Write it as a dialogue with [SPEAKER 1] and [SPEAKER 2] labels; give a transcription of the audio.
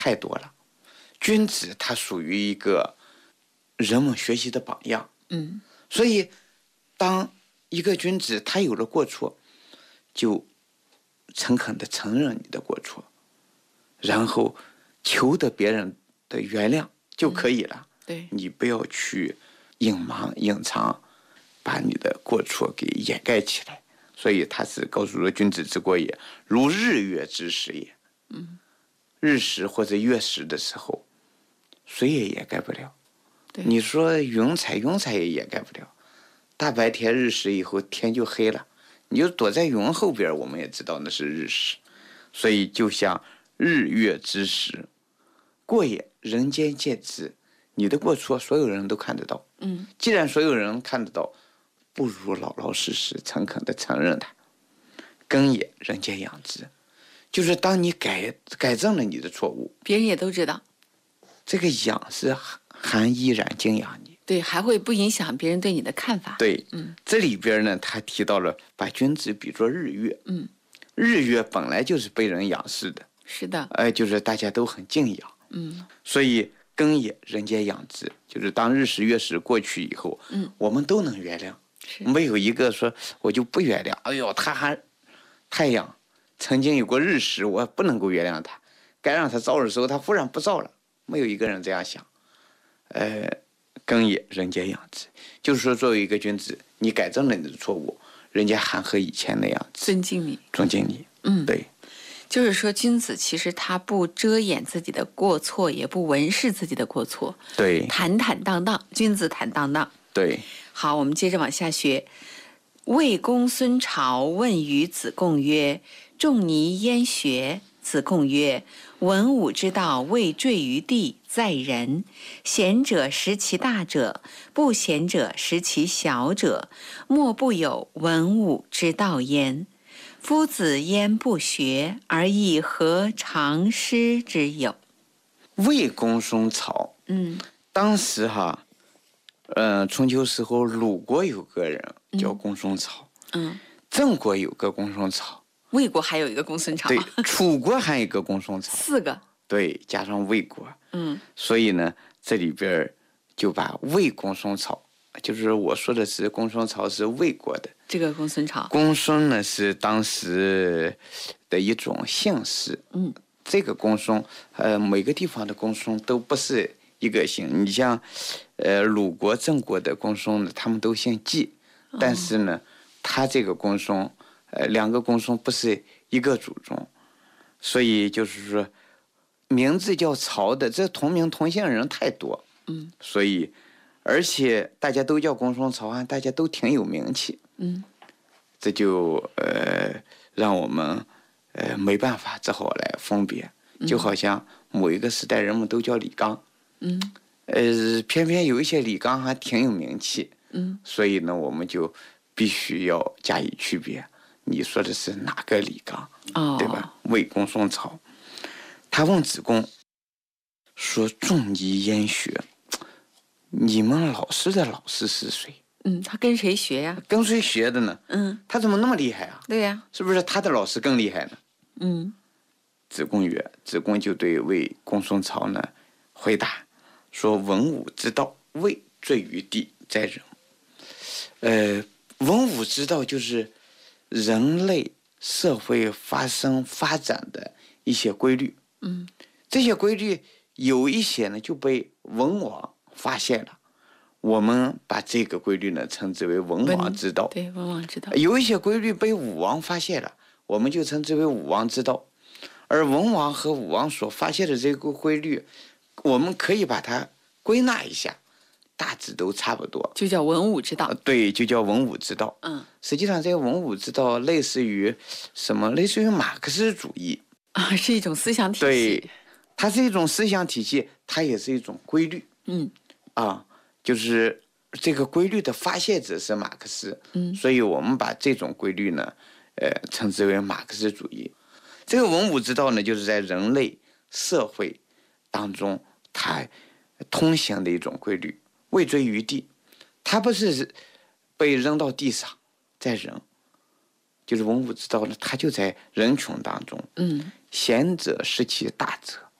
[SPEAKER 1] 太多了。君子他属于一个人们学习的榜样，所以当一个君子他有了过错，就诚恳地承认你的过错，然后求得别人的原谅就可以了。
[SPEAKER 2] 对，
[SPEAKER 1] 你不要去隐瞒隐藏，把你的过错给掩盖起来。所以他是告诉了君子之过也，如日月之时也。日食或者月食的时候，谁也掩盖不了。你说云彩也掩盖不了。大白天日食以后天就黑了，你就躲在云后边，我们也知道那是日食。所以就像日月之时，过也，人间见之。你的过错所有人都看得到。既然所有人看得到，不如老老实实诚恳地承认它。耕也，人间养之。就是当你改正了你的错误，
[SPEAKER 2] 别人也都知道。
[SPEAKER 1] 这个养是含依然敬仰你。
[SPEAKER 2] 对，还会不影响别人对你的看法。
[SPEAKER 1] 对，这里边呢，他提到了把君子比作日月。日月本来就是被人仰视的。
[SPEAKER 2] 是的。
[SPEAKER 1] 就是大家都很敬仰。所以耕也，人间养之，就是当日食月食过去以后，我们都能原谅，没有一个说我就不原谅。哎呦，他还太阳曾经有过日食，我不能够原谅他，该让他照的时候他忽然不照了，没有一个人这样想。耕也，人间养之，就是说作为一个君子，你改正了你的错误，人家还和以前那样
[SPEAKER 2] 尊敬你。
[SPEAKER 1] 对，
[SPEAKER 2] 就是说君子其实他不遮掩自己的过错，也不文饰自己的过错。
[SPEAKER 1] 对，
[SPEAKER 2] 坦坦荡荡，君子坦荡荡。
[SPEAKER 1] 对。
[SPEAKER 2] 好，我们接着往下学。魏公孙朝问于子贡曰：仲尼焉学？子贡曰：文武之道，未坠于地，在人。贤者识其大者，不贤者识其小者，莫不有文武之道焉。夫子焉不学，而亦何尝师之有？
[SPEAKER 1] 魏公孙朝，当时春秋时候鲁国有个人叫公孙朝，郑国有个公孙朝，
[SPEAKER 2] 魏国还有一个公孙朝，
[SPEAKER 1] 对，楚国还有一个公孙朝
[SPEAKER 2] ，4个，
[SPEAKER 1] 对，加上魏国，所以呢，这里边就把魏公孙朝，就是我说的是公孙朝是魏国的，
[SPEAKER 2] 这个公孙朝，
[SPEAKER 1] 公孙呢是当时的一种姓氏，这个公孙，每个地方的公孙都不是一个姓，你像，鲁国、郑国的公孙呢，他们都姓季，但是呢，他这个公孙，两个公孙不是一个祖宗，所以就是说，名字叫曹的，这同名同姓人太多，所以，而且大家都叫公孙朝，大家都挺有名气，这就让我们没办法，只好来分别，就好像某一个时代人们都叫李纲。偏偏有一些李纲还挺有名气，所以呢，我们就必须要加以区别。你说的是哪个李纲？对吧？魏公孙朝，他问子贡说：“仲尼焉学？你们老师的老师是谁？”
[SPEAKER 2] 他跟谁学呀？
[SPEAKER 1] 跟谁学的呢？他怎么那么厉害啊？
[SPEAKER 2] 对呀，
[SPEAKER 1] 是不是他的老师更厉害呢？子贡曰，子贡就对魏公孙朝呢回答说：“文武之道，未坠于地，在人。”文武之道就是人类社会发展的一些规律。这些规律有一些呢就被文王发现了，我们把这个规律呢称之为文王之道。
[SPEAKER 2] 对，文王之道。
[SPEAKER 1] 有一些规律被武王发现了，我们就称之为武王之道。而文王和武王所发现的这个规律，我们可以把它归纳一下，大致都差不多，
[SPEAKER 2] 就叫文武之道。
[SPEAKER 1] 对，就叫文武之道。实际上这个文武之道类似于什么？类似于马克思主义
[SPEAKER 2] 是一种思想体系。
[SPEAKER 1] 对，它是一种思想体系，它也是一种规律。就是这个规律的发现者是马克思。所以我们把这种规律呢，称之为马克思主义。这个文武之道呢，就是在人类社会当中它通行的一种规律，未坠于地，它不是被扔到地上，在人，就是文武之道呢，它就在人群当中。贤者识其大者，